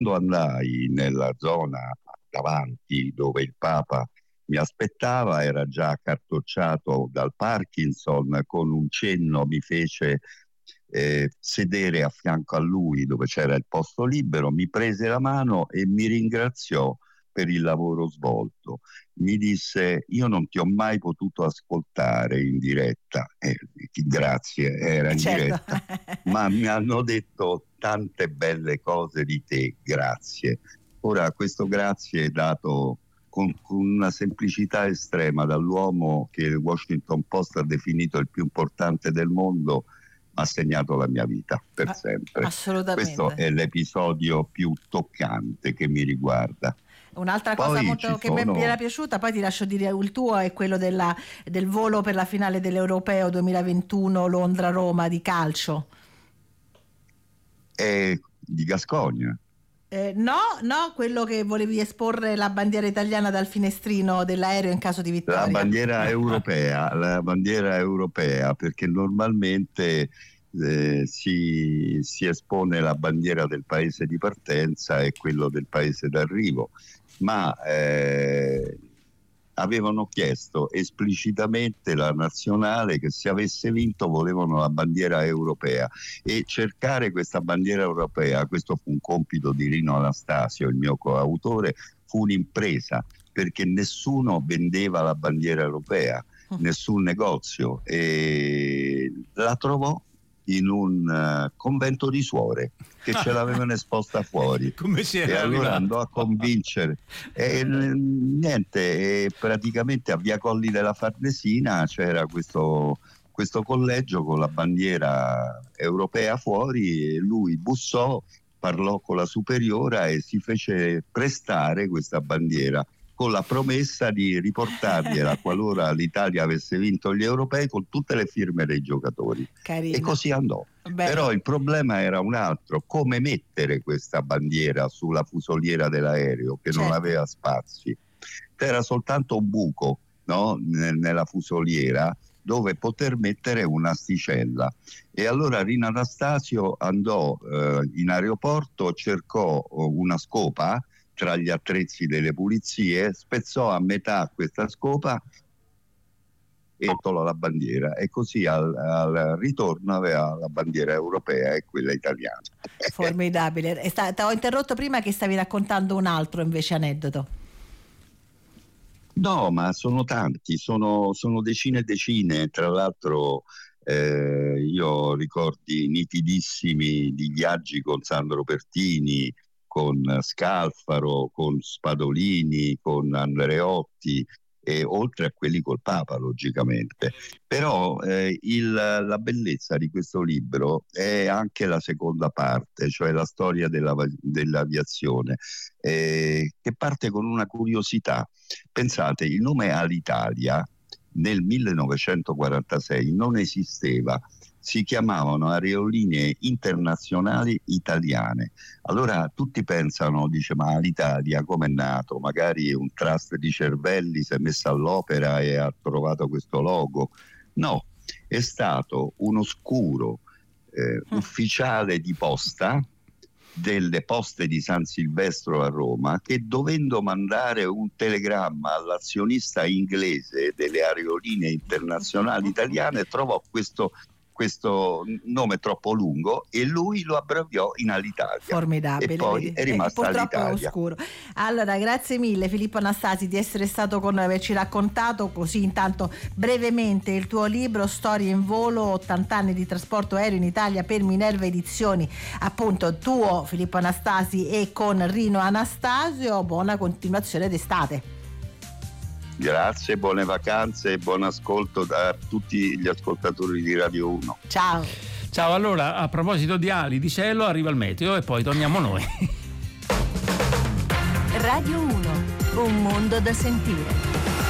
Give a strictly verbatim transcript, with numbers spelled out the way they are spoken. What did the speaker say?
andai nella zona davanti dove il Papa mi aspettava, era già accartocciato dal Parkinson, con un cenno mi fece eh, sedere a fianco a lui dove c'era il posto libero, mi prese la mano e mi ringraziò per il lavoro svolto. Mi disse: io non ti ho mai potuto ascoltare in diretta, eh, grazie, era in certo. diretta, ma mi hanno detto tante belle cose di te, grazie. Ora questo grazie è dato con, con una semplicità estrema dall'uomo che il Washington Post ha definito il più importante del mondo, ha segnato la mia vita per Ah, sempre. assolutamente. Questo è l'episodio più toccante che mi riguarda. Un'altra Poi cosa molto che sono... mi era piaciuta, poi ti lascio dire il tuo, è quello della, del volo per la finale dell'Europeo duemilaventuno Londra-Roma di calcio. È di Gascogne. Eh, no, no, quello che volevi esporre la bandiera italiana dal finestrino dell'aereo in caso di vittoria. La bandiera europea, la bandiera europea, perché normalmente eh, si, si espone la bandiera del paese di partenza e quello del paese d'arrivo, ma eh, avevano chiesto esplicitamente la nazionale che se avesse vinto volevano la bandiera europea, e cercare questa bandiera europea, questo fu un compito di Rino Anastasio, il mio coautore, fu un'impresa, perché nessuno vendeva la bandiera europea, nessun negozio, e la trovò in un uh, convento di suore che ce l'avevano esposta fuori. Come si e era allora arrivato? andò a convincere e niente, e praticamente a Via Colli della Farnesina c'era questo, questo collegio con la bandiera europea fuori, e lui bussò, parlò con la superiora e si fece prestare questa bandiera, con la promessa di riportargliela qualora l'Italia avesse vinto gli europei, con tutte le firme dei giocatori. Carino. E così andò. Beh. Però il problema era un altro: come mettere questa bandiera sulla fusoliera dell'aereo che certo. non aveva spazi. C'era soltanto un buco, no? Nella fusoliera dove poter mettere un'asticella, e allora Rino Anastasio andò eh, in aeroporto, cercò una scopa tra gli attrezzi delle pulizie, spezzò a metà questa scopa e rotolò la bandiera, e così al, al ritorno aveva la bandiera europea e quella italiana. Formidabile. Ti ho interrotto prima che stavi raccontando un altro invece aneddoto. No, ma sono tanti, sono, sono decine e decine, tra l'altro eh, io ho ricordi nitidissimi di viaggi con Sandro Pertini, con Scalfaro, con Spadolini, con Andreotti, e oltre a quelli col Papa logicamente. Però eh, il, la bellezza di questo libro è anche la seconda parte, cioè la storia della, dell'aviazione, eh, che parte con una curiosità. Pensate, il nome Alitalia nel millenovecentoquarantasei non esisteva, si chiamavano Aerolinee Internazionali Italiane. Allora tutti pensano, dice, ma l'Italia come è nato? Magari un trust di cervelli si è messo all'opera e ha trovato questo logo. No, è stato un oscuro eh, ufficiale di posta delle poste di San Silvestro a Roma, che dovendo mandare un telegramma all'azionista inglese delle Aerolinee Internazionali Italiane trovò questo questo nome troppo lungo e lui lo abbreviò in Alitalia. Formidabile. E poi vedi? è rimasta eh, purtroppo Alitalia. È oscuro. Allora, grazie mille Filippo Anastasi di essere stato con noi, averci raccontato così intanto brevemente il tuo libro Storie in volo, ottanta anni di trasporto aereo in Italia per Minerva Edizioni, appunto tuo Filippo Anastasi e con Rino Anastasio. Buona continuazione d'estate. Grazie, buone vacanze e buon ascolto da tutti gli ascoltatori di Radio uno. Ciao. Ciao, allora a proposito di ali di cielo arriva il meteo e poi torniamo noi. Radio uno, un mondo da sentire.